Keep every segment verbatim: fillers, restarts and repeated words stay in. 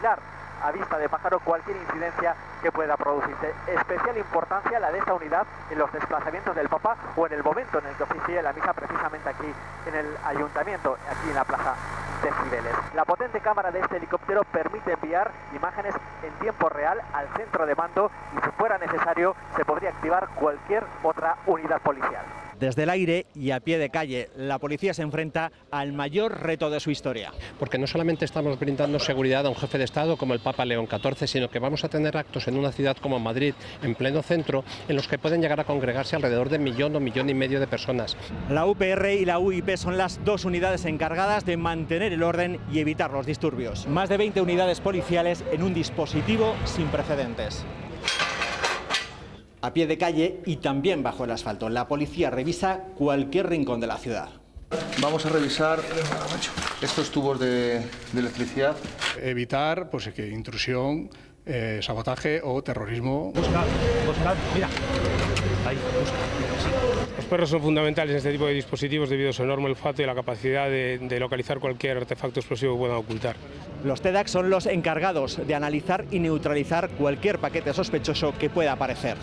vigilar a vista de pájaro cualquier incidencia que pueda producirse. Especial importancia la de esta unidad en los desplazamientos del Papa o en el momento en el que oficie la misa precisamente aquí en el Ayuntamiento, aquí en la Plaza de Cibeles. La potente cámara de este helicóptero permite enviar imágenes en tiempo real al centro de mando y si fuera necesario se podría activar cualquier otra unidad policial. Desde el aire y a pie de calle, la policía se enfrenta al mayor reto de su historia. Porque no solamente estamos brindando seguridad a un jefe de Estado como el Papa León catorce, sino que vamos a tener actos en una ciudad como Madrid, en pleno centro, en los que pueden llegar a congregarse alrededor de un millón o millón y medio de personas. La U P R y la U I P son las dos unidades encargadas de mantener el orden y evitar los disturbios. Más de veinte unidades policiales en un dispositivo sin precedentes. A pie de calle y también bajo el asfalto, la policía revisa cualquier rincón de la ciudad. Vamos a revisar estos tubos de, de electricidad. Evitar pues, que intrusión, eh, sabotaje o terrorismo. Busca, busca, mira. Ahí, busca. Los perros son fundamentales en este tipo de dispositivos debido a su enorme olfato y la capacidad de, de localizar cualquier artefacto explosivo que puedan ocultar. Los T E D A C son los encargados de analizar y neutralizar cualquier paquete sospechoso que pueda aparecer.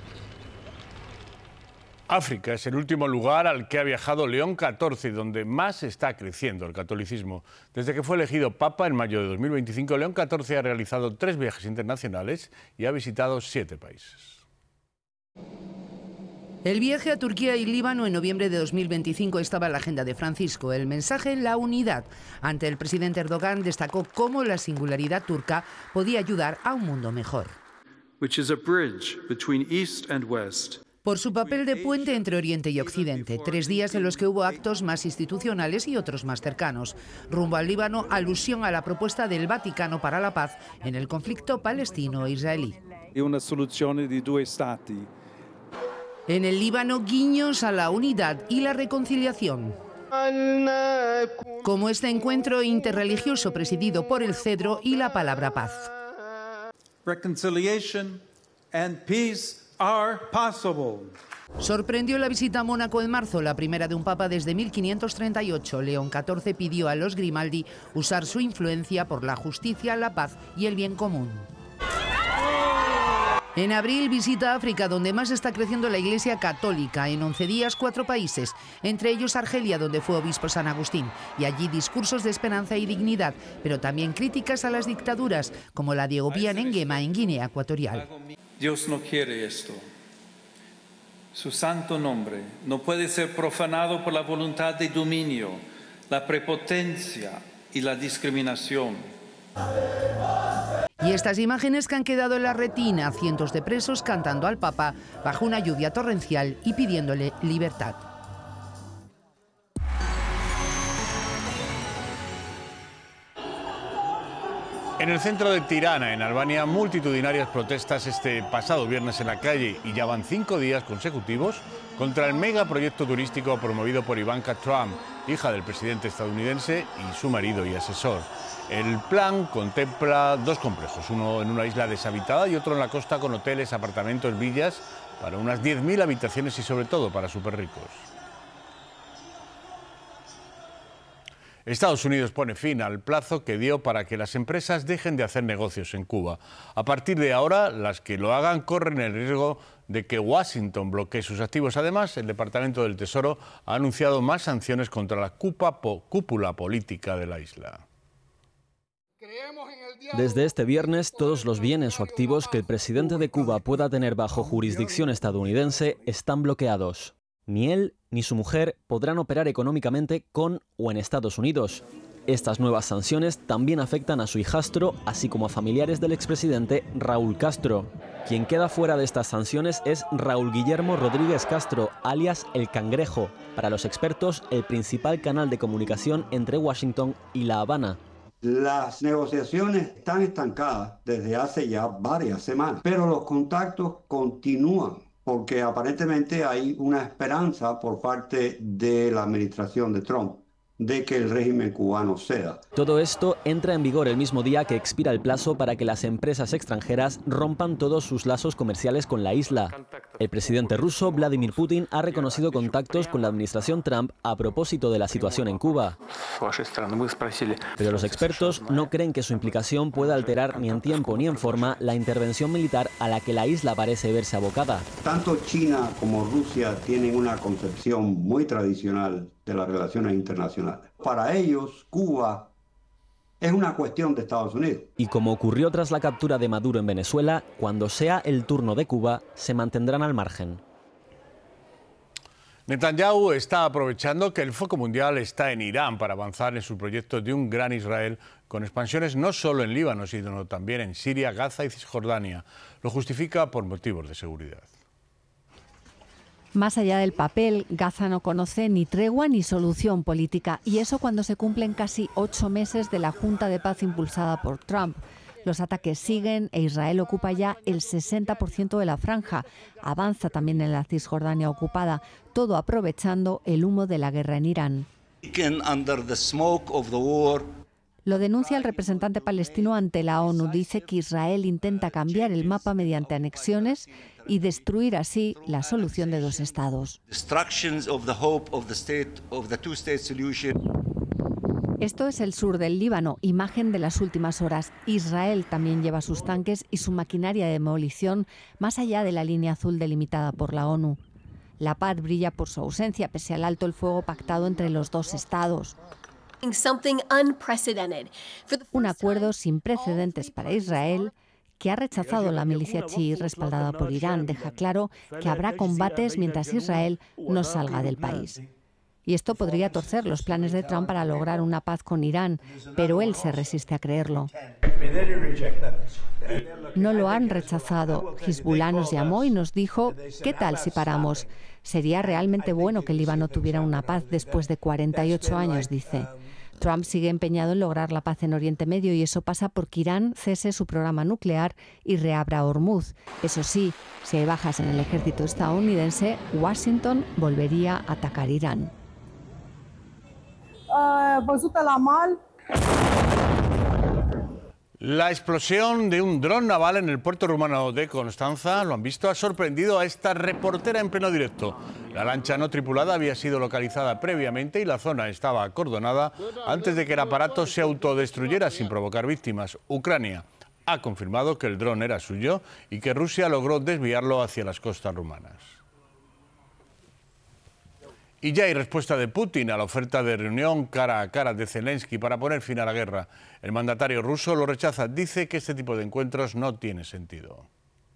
África es el último lugar al que ha viajado León catorce y donde más está creciendo el catolicismo. Desde que fue elegido Papa en mayo de dos mil veinticinco, León catorce ha realizado tres viajes internacionales y ha visitado siete países. El viaje a Turquía y Líbano en noviembre de dos mil veinticinco estaba en la agenda de Francisco. El mensaje, la unidad. Ante el presidente Erdogan destacó cómo la singularidad turca podía ayudar a un mundo mejor. Which is a bridge between East and West. Por su papel de puente entre Oriente y Occidente, tres días en los que hubo actos más institucionales y otros más cercanos. Rumbo al Líbano, alusión a la propuesta del Vaticano para la paz en el conflicto palestino-israelí. Y una solución de dos estados. En el Líbano, guiños a la unidad y la reconciliación. Como este encuentro interreligioso presidido por el cedro y la palabra paz. Reconciliation and peace are possible. Sorprendió la visita a Mónaco en marzo, la primera de un papa desde mil quinientos treinta y ocho. León catorce pidió a los Grimaldi usar su influencia por la justicia, la paz y el bien común. En abril visita África, donde más está creciendo la Iglesia Católica. En once días, cuatro países, entre ellos Argelia, donde fue obispo San Agustín. Y allí discursos de esperanza y dignidad, pero también críticas a las dictaduras, como la de Obiang Nguema en Guinea Ecuatorial. Dios no quiere esto. Su santo nombre no puede ser profanado por la voluntad de dominio, la prepotencia y la discriminación. Y estas imágenes que han quedado en la retina, cientos de presos cantando al Papa bajo una lluvia torrencial y pidiéndole libertad. En el centro de Tirana, en Albania, multitudinarias protestas este pasado viernes en la calle y ya van cinco días consecutivos contra el megaproyecto turístico promovido por Ivanka Trump, hija del presidente estadounidense y su marido y asesor. El plan contempla dos complejos, uno en una isla deshabitada y otro en la costa con hoteles, apartamentos, villas para unas diez mil habitaciones y sobre todo para superricos. Estados Unidos pone fin al plazo que dio para que las empresas dejen de hacer negocios en Cuba. A partir de ahora, las que lo hagan corren el riesgo de que Washington bloquee sus activos. Además, el Departamento del Tesoro ha anunciado más sanciones contra la cúpula política de la isla. Desde este viernes, todos los bienes o activos que el presidente de Cuba pueda tener bajo jurisdicción estadounidense están bloqueados. Ni él ni su mujer podrán operar económicamente con o en Estados Unidos. Estas nuevas sanciones también afectan a su hijastro, así como a familiares del expresidente Raúl Castro. Quien queda fuera de estas sanciones es Raúl Guillermo Rodríguez Castro, alias El Cangrejo, para los expertos el principal canal de comunicación entre Washington y La Habana. Las negociaciones están estancadas desde hace ya varias semanas, pero los contactos continúan, porque aparentemente hay una esperanza por parte de la administración de Trump de que el régimen cubano ceda. Todo esto entra en vigor el mismo día que expira el plazo para que las empresas extranjeras rompan todos sus lazos comerciales con la isla. El presidente ruso Vladimir Putin ha reconocido contactos con la administración Trump a propósito de la situación en Cuba. Pero los expertos no creen que su implicación pueda alterar ni en tiempo ni en forma la intervención militar a la que la isla parece verse abocada. Tanto China como Rusia tienen una concepción muy tradicional de las relaciones internacionales. Para ellos, Cuba es una cuestión de Estados Unidos. Y como ocurrió tras la captura de Maduro en Venezuela, cuando sea el turno de Cuba, se mantendrán al margen. Netanyahu está aprovechando que el foco mundial está en Irán para avanzar en su proyecto de un gran Israel con expansiones no solo en Líbano, sino también en Siria, Gaza y Cisjordania. Lo justifica por motivos de seguridad. Más allá del papel, Gaza no conoce ni tregua ni solución política, y eso cuando se cumplen casi ocho meses de la Junta de Paz impulsada por Trump. Los ataques siguen e Israel ocupa ya el sesenta por ciento de la franja. Avanza también en la Cisjordania ocupada, todo aprovechando el humo de la guerra en Irán. Lo denuncia el representante palestino ante la ONU. Dice que Israel intenta cambiar el mapa mediante anexiones y destruir así la solución de dos estados. Esto es el sur del Líbano, imagen de las últimas horas. Israel también lleva sus tanques y su maquinaria de demolición más allá de la línea azul delimitada por la ONU. La paz brilla por su ausencia, pese al alto el fuego pactado entre los dos estados. Un acuerdo sin precedentes para Israel, que ha rechazado la milicia chií respaldada por Irán. Deja claro que habrá combates mientras Israel no salga del país. Y esto podría torcer los planes de Trump para lograr una paz con Irán, pero él se resiste a creerlo. No lo han rechazado. Hezbollah nos llamó y nos dijo, ¿qué tal si paramos? Sería realmente bueno que el Líbano tuviera una paz después de cuarenta y ocho años, dice. Trump sigue empeñado en lograr la paz en Oriente Medio y eso pasa porque Irán cese su programa nuclear y reabra Hormuz. Eso sí, si hay bajas en el ejército estadounidense, Washington volvería a atacar Irán. La explosión de un dron naval en el puerto rumano de Constanza, lo han visto, ha sorprendido a esta reportera en pleno directo. La lancha no tripulada había sido localizada previamente y la zona estaba acordonada antes de que el aparato se autodestruyera sin provocar víctimas. Ucrania ha confirmado que el dron era suyo y que Rusia logró desviarlo hacia las costas rumanas. Y ya hay respuesta de Putin a la oferta de reunión cara a cara de Zelensky para poner fin a la guerra. El mandatario ruso lo rechaza, dice que este tipo de encuentros no tiene sentido.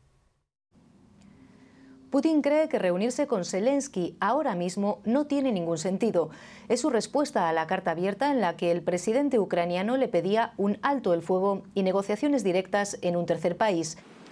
Putin cree que reunirse con Zelensky ahora mismo no tiene ningún sentido. Es su respuesta a la carta abierta en la que el presidente ucraniano le pedía un alto el fuego y negociaciones directas en un tercer país.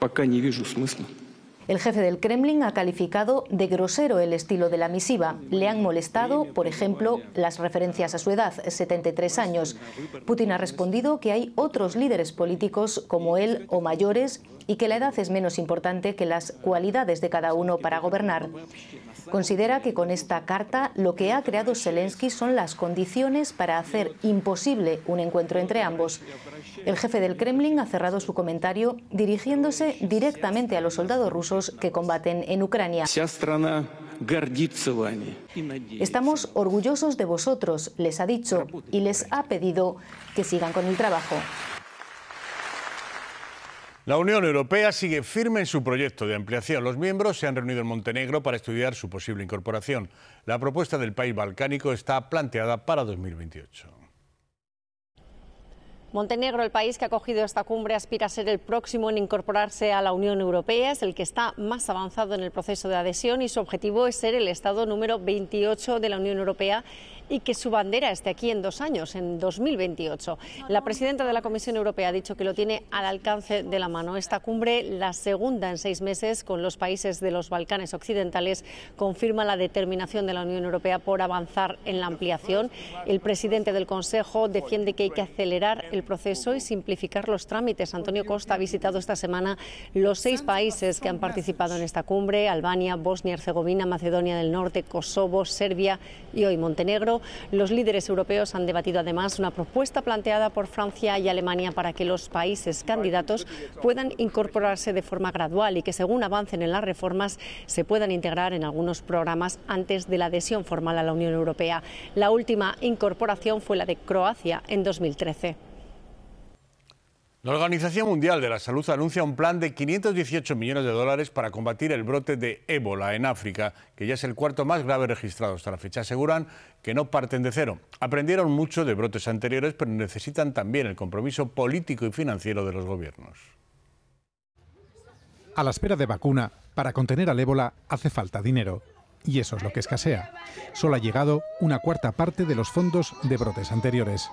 El jefe del Kremlin ha calificado de grosero el estilo de la misiva. Le han molestado, por ejemplo, las referencias a su edad, setenta y tres años. Putin ha respondido que hay otros líderes políticos como él o mayores y que la edad es menos importante que las cualidades de cada uno para gobernar. Considera que con esta carta lo que ha creado Zelensky son las condiciones para hacer imposible un encuentro entre ambos. El jefe del Kremlin ha cerrado su comentario dirigiéndose directamente a los soldados rusos que combaten en Ucrania. Estamos orgullosos de vosotros, les ha dicho, y les ha pedido que sigan con el trabajo. La Unión Europea sigue firme en su proyecto de ampliación. Los miembros se han reunido en Montenegro para estudiar su posible incorporación. La propuesta del país balcánico está planteada para dos mil veintiocho. Montenegro, el país que ha acogido esta cumbre, aspira a ser el próximo en incorporarse a la Unión Europea. Es el que está más avanzado en el proceso de adhesión y su objetivo es ser el Estado número veintiocho de la Unión Europea y que su bandera esté aquí en dos años, en dos mil veintiocho. La presidenta de la Comisión Europea ha dicho que lo tiene al alcance de la mano. Esta cumbre, la segunda en seis meses con los países de los Balcanes occidentales, confirma la determinación de la Unión Europea por avanzar en la ampliación. El presidente del Consejo defiende que hay que acelerar el proceso y simplificar los trámites. Antonio Costa ha visitado esta semana los seis países que han participado en esta cumbre: Albania, Bosnia y Herzegovina, Macedonia del Norte, Kosovo, Serbia y hoy Montenegro. lado, los líderes europeos han debatido además una propuesta planteada por Francia y Alemania para que los países candidatos puedan incorporarse de forma gradual y que, según avancen en las reformas, se puedan integrar en algunos programas antes de la adhesión formal a la Unión Europea. La última incorporación fue la de Croacia en dos mil trece. La Organización Mundial de la Salud anuncia un plan de quinientos dieciocho millones de dólares para combatir el brote de ébola en África, que ya es el cuarto más grave registrado hasta la fecha. Aseguran que no parten de cero. Aprendieron mucho de brotes anteriores, pero necesitan también el compromiso político y financiero de los gobiernos. A la espera de vacuna, para contener al ébola hace falta dinero. Y eso es lo que escasea. Solo ha llegado una cuarta parte de los fondos de brotes anteriores.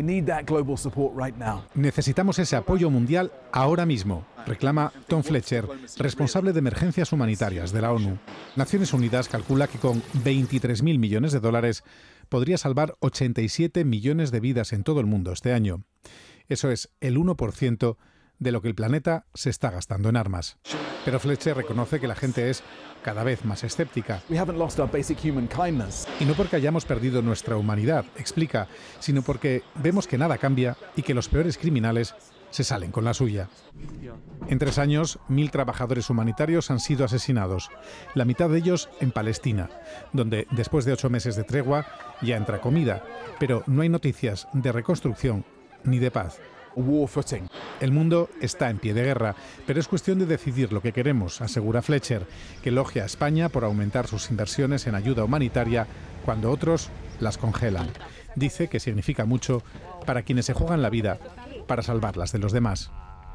Necesitamos ese apoyo mundial ahora mismo, reclama Tom Fletcher, responsable de emergencias humanitarias de la ONU. Naciones Unidas calcula que con veintitrés mil millones de dólares podría salvar ochenta y siete millones de vidas en todo el mundo este año. Eso es el uno por ciento de lo que el planeta se está gastando en armas. Pero Fletcher reconoce que la gente es cada vez más escéptica. Y no porque hayamos perdido nuestra humanidad, explica, sino porque vemos que nada cambia y que los peores criminales se salen con la suya. En tres años, mil trabajadores humanitarios han sido asesinados, la mitad de ellos en Palestina, donde después de ocho meses de tregua ya entra comida, pero no hay noticias de reconstrucción ni de paz. El mundo está en pie de guerra, pero es cuestión de decidir lo que queremos, asegura Fletcher, que elogia a España por aumentar sus inversiones en ayuda humanitaria cuando otros las congelan. Dice que significa mucho para quienes se juegan la vida para salvarlas de los demás.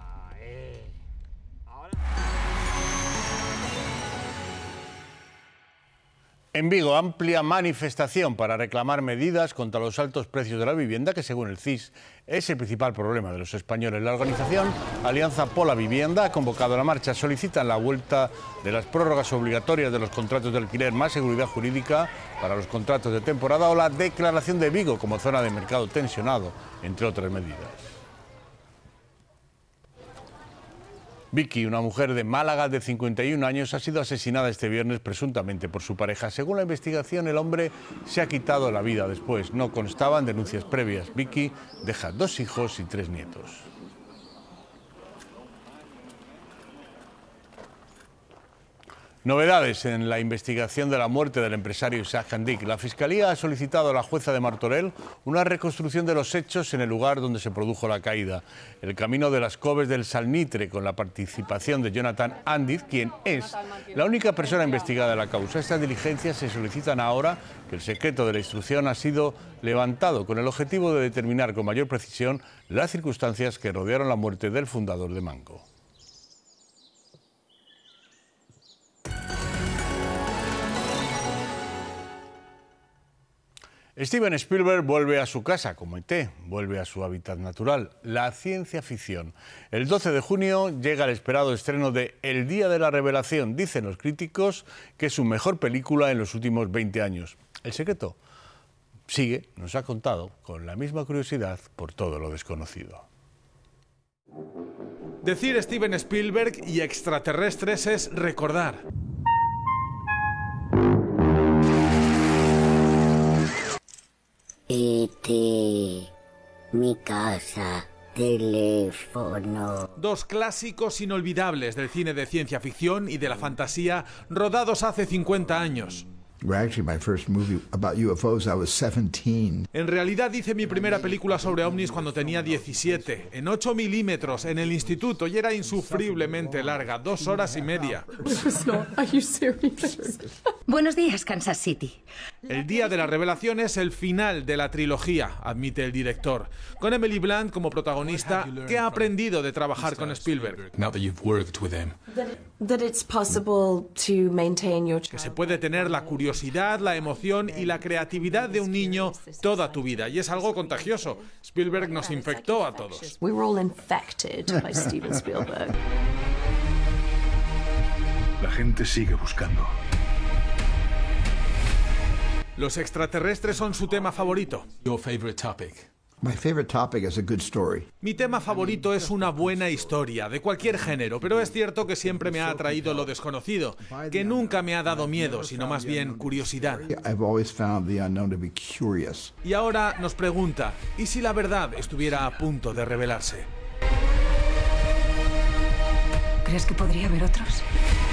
En Vigo, amplia manifestación para reclamar medidas contra los altos precios de la vivienda, que según el C I S es el principal problema de los españoles. La organización Alianza Pola Vivienda ha convocado la marcha. Solicitan la vuelta de las prórrogas obligatorias de los contratos de alquiler, más seguridad jurídica para los contratos de temporada o la declaración de Vigo como zona de mercado tensionado, entre otras medidas. Vicky, una mujer de Málaga de cincuenta y un años, ha sido asesinada este viernes presuntamente por su pareja. Según la investigación, el hombre se ha quitado la vida después. No constaban denuncias previas. Vicky deja dos hijos y tres nietos. Novedades en la investigación de la muerte del empresario Isaac Handik. La Fiscalía ha solicitado a la jueza de Martorell una reconstrucción de los hechos en el lugar donde se produjo la caída. El camino de las Coves del Salnitre, con la participación de Jonathan Andiz, quien es la única persona investigada en la causa. Estas diligencias se solicitan ahora que el secreto de la instrucción ha sido levantado con el objetivo de determinar con mayor precisión las circunstancias que rodearon la muerte del fundador de Mango. Steven Spielberg vuelve a su casa, como E T, vuelve a su hábitat natural, la ciencia ficción. El doce de junio llega el esperado estreno de El Día de la Revelación. Dicen los críticos que es su mejor película en los últimos veinte años. El secreto sigue, nos ha contado, con la misma curiosidad por todo lo desconocido. Decir Steven Spielberg y extraterrestres es recordar. E T, mi casa, teléfono. Dos clásicos inolvidables del cine de ciencia ficción y de la fantasía, rodados hace cincuenta años. Actually, my first movie about U F Os, I was seventeen. En realidad hice mi primera película sobre ovnis cuando tenía diecisiete, en ocho milímetros, en el instituto, y era insufriblemente larga, dos horas y media. Buenos días, Kansas City. El Día de la Revelación es el final de la trilogía, admite el director, con Emily Blunt como protagonista. ¿Qué ha aprendido de trabajar con Spielberg? Que se puede tener la curiosidad, la emoción y la creatividad de un niño toda tu vida, y es algo contagioso. Spielberg nos infectó a todos. We were all infected by Steven Spielberg. La gente sigue buscando. Los extraterrestres son su tema favorito. Your favorite topic. My favorite topic is a good story. Mi tema favorito es una buena historia, de cualquier género, pero es cierto que siempre me ha atraído lo desconocido, que nunca me ha dado miedo, sino más bien curiosidad. I've always found the unknown to be curious. Y ahora nos pregunta, ¿y si la verdad estuviera a punto de revelarse? ¿Crees que podría haber otros?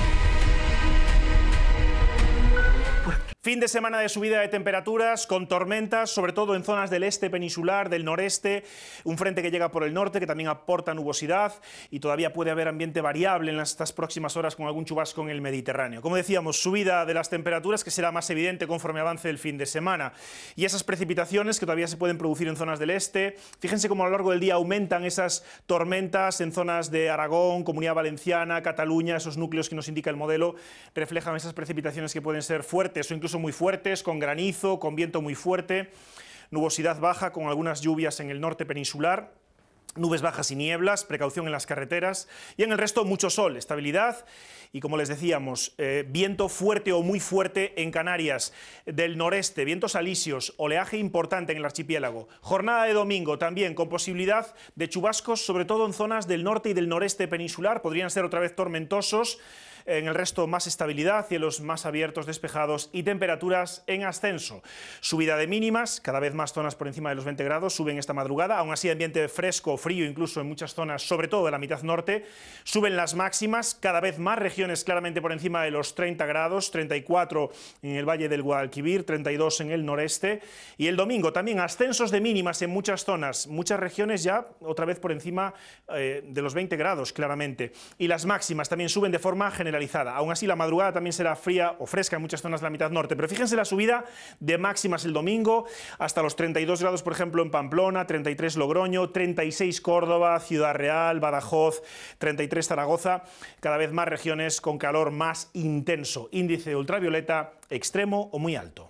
Fin de semana de subida de temperaturas, con tormentas, sobre todo en zonas del este peninsular, del noreste, un frente que llega por el norte, que también aporta nubosidad, y todavía puede haber ambiente variable en estas próximas horas con algún chubasco en el Mediterráneo. Como decíamos, subida de las temperaturas que será más evidente conforme avance el fin de semana. Y esas precipitaciones que todavía se pueden producir en zonas del este, fíjense cómo a lo largo del día aumentan esas tormentas en zonas de Aragón, Comunidad Valenciana, Cataluña, esos núcleos que nos indica el modelo, reflejan esas precipitaciones que pueden ser fuertes o incluso muy fuertes, con granizo, con viento muy fuerte, nubosidad baja con algunas lluvias en el norte peninsular, nubes bajas y nieblas, precaución en las carreteras, y en el resto mucho sol, estabilidad y, como les decíamos, eh, viento fuerte o muy fuerte en Canarias, del noreste, vientos alisios, oleaje importante en el archipiélago. Jornada de domingo también con posibilidad de chubascos, sobre todo en zonas del norte y del noreste peninsular, podrían ser otra vez tormentosos. En el resto más estabilidad, cielos más abiertos, despejados y temperaturas en ascenso. Subida de mínimas, cada vez más zonas por encima de los veinte grados, suben esta madrugada, aún así ambiente fresco, frío incluso en muchas zonas, sobre todo de la mitad norte. Suben las máximas, cada vez más regiones claramente por encima de los treinta grados, treinta y cuatro en el Valle del Guadalquivir, treinta y dos en el noreste. Y el domingo también ascensos de mínimas en muchas zonas, muchas regiones ya otra vez por encima eh, de los veinte grados claramente. Y las máximas también suben de forma general. Aún así, la madrugada también será fría o fresca en muchas zonas de la mitad norte, pero fíjense la subida de máximas el domingo, hasta los treinta y dos grados, por ejemplo, en Pamplona, treinta y tres Logroño, treinta y seis Córdoba, Ciudad Real, Badajoz, treinta y tres Zaragoza, cada vez más regiones con calor más intenso, índice de ultravioleta extremo o muy alto.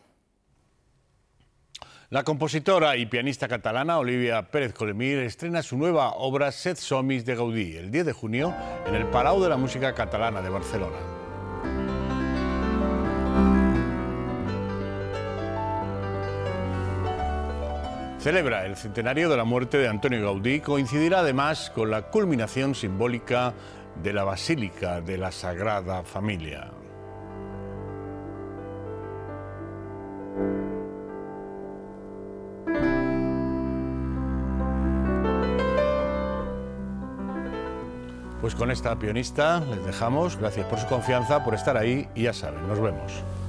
La compositora y pianista catalana Olivia Pérez Colemir estrena su nueva obra Set Somis de Gaudí el diez de junio en el Palau de la Música Catalana de Barcelona. Celebra el centenario de la muerte de Antonio Gaudí, coincidirá además con la culminación simbólica de la Basílica de la Sagrada Familia. Pues con esta pianista les dejamos. Gracias por su confianza, por estar ahí y ya saben, nos vemos.